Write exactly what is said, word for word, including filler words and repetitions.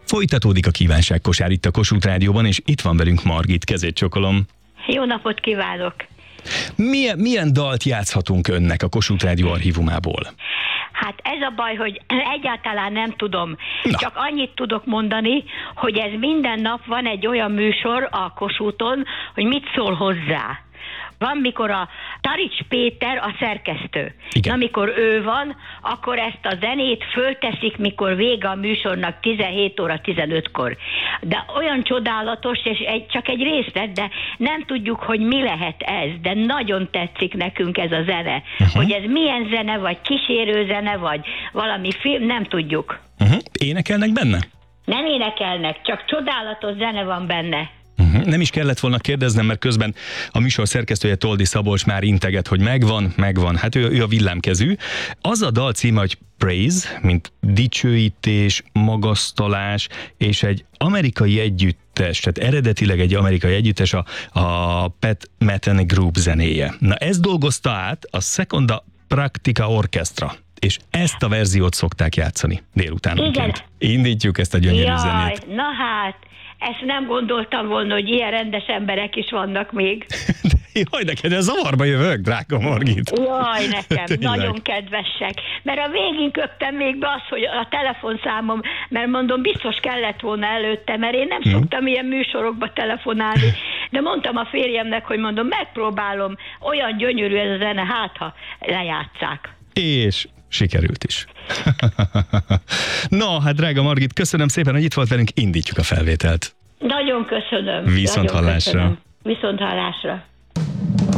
Folytatódik a kívánságkosár itt a Kossuth Rádióban, és itt van velünk Margit, kezét csokolom. Jó napot kívánok! Milyen, milyen dalt játszhatunk önnek a Kossuth Rádió archívumából? Hát ez a baj, hogy egyáltalán nem tudom. Na. Csak annyit tudok mondani, hogy ez minden nap van egy olyan műsor a Kossuthon, hogy mit szól hozzá. Van, mikor a Tarics Péter a szerkesztő. Igen. Na, amikor ő van, akkor ezt a zenét fölteszik, mikor vége a műsornak tizenhét óra tizenötkor. De olyan csodálatos, és egy, csak egy részlet, de nem tudjuk, hogy mi lehet ez, de nagyon tetszik nekünk ez a zene. Uh-huh. Hogy ez milyen zene, vagy kísérő zene, vagy valami film, nem tudjuk. Uh-huh. Énekelnek benne? Nem énekelnek, csak csodálatos zene van benne. Uh-huh. Nem is kellett volna kérdeznem, mert közben a műsor szerkesztője Toldi Szabolcs már integet, hogy megvan, megvan. Hát ő, ő a villámkezű. Az a dal címe, hogy Praise, mint dicsőítés, magasztalás, és egy amerikai együttes, tehát eredetileg egy amerikai együttes, a, a Pat Metheny Group zenéje. Na, ez dolgozta át a Seconda Practica Orchestra, és ezt a verziót szokták játszani délutánonként. Indítjuk ezt a gyönyörű Jaj, zenét. na hát, ezt nem gondoltam volna, hogy ilyen rendes emberek is vannak még. Jaj, neked ez zavarba jövök, drága Margit. Jaj, nekem, Tényleg. nagyon kedvesek. Mert a végén köptem még be azt, hogy a telefonszámom, mert mondom, biztos kellett volna előtte, mert én nem Hmm. szoktam ilyen műsorokba telefonálni, de mondtam a férjemnek, hogy mondom, megpróbálom, olyan gyönyörű ez a zene, hát ha lejátsszák. És sikerült is. No, hát drága Margit, köszönöm szépen, hogy itt volt velünk, indítjuk a felvételt. Nagyon köszönöm. Viszont nagyon hallásra. köszönöm. Viszont hallásra.